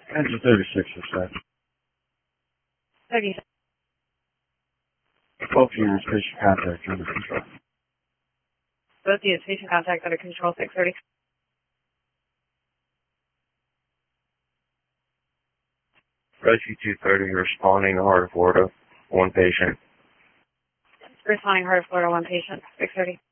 Engine 36 is set. 30. 12 units, patient contact under control. Both units, patient contact under control, 630. Rescue 230 responding to Heart of Florida, one patient. Responding Heart of Florida, one patient, 630.